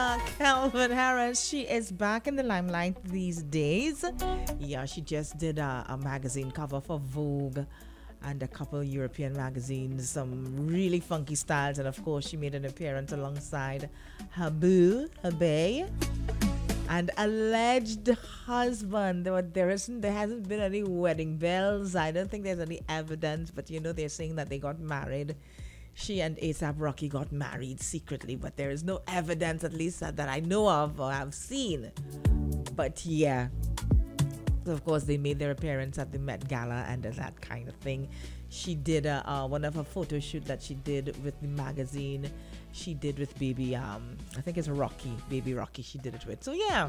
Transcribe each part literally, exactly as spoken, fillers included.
Calvin Harris, she is back in the limelight these days. Yeah, she just did a, a magazine cover for Vogue and a couple European magazines, some really funky styles, and of course she made an appearance alongside her boo, her bae, and alleged husband. There, were, there isn't, there hasn't been any wedding bells. I don't think there's any evidence, but you know they're saying that they got married. She and A$AP Rocky got married secretly, but there is no evidence, at least that, that I know of or have seen. But yeah, so of course they made their appearance at the Met Gala and that kind of thing. She did a, uh, one of her photo shoot that she did with the magazine. She did with baby, um, I think it's Rocky, baby Rocky. She did it with. So yeah,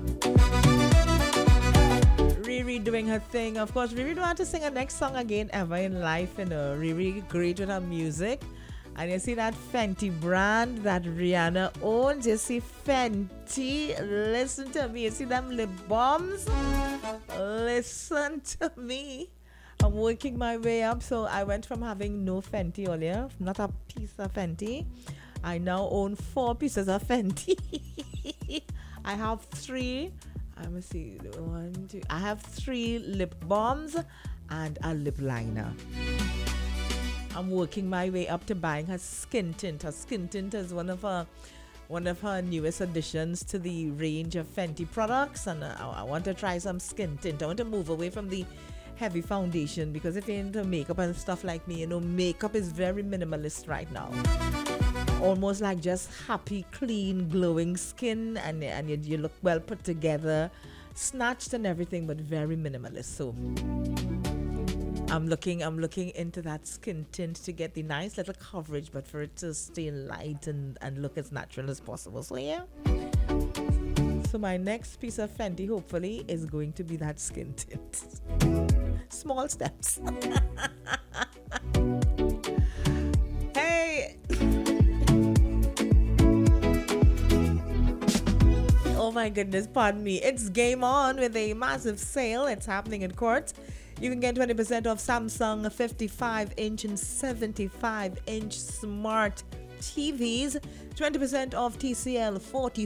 Riri doing her thing. Of course, Riri don't want to sing her next song again ever in life. You know, Riri great with her music. And you see that Fenty brand that Rihanna owns. You see Fenty. Listen to me. You see them lip balms? Listen to me. I'm working my way up. So I went from having no Fenty earlier, not a piece of Fenty. I now own four pieces of Fenty. I have three. Let me see. One, two. I have three lip balms and a lip liner. I'm working my way up to buying her skin tint. Her skin tint is one of her one of her newest additions to the range of Fenty products, and uh, I want to try some skin tint. I want to move away from the heavy foundation, because if you're into makeup and stuff like me, you know, makeup is very minimalist right now. Almost like just happy, clean, glowing skin, and and you, you look well put together, snatched and everything, but very minimalist. So I'm looking I'm looking into that skin tint to get the nice little coverage, but for it to stay light and, and look as natural as possible. So yeah. So my next piece of Fenty, hopefully, is going to be that skin tint. Small steps. Hey! Oh my goodness, pardon me. It's Game On with a massive sale. It's happening in court. You can get twenty percent off Samsung fifty-five inch and seventy-five inch smart T Vs, twenty percent off T C L forty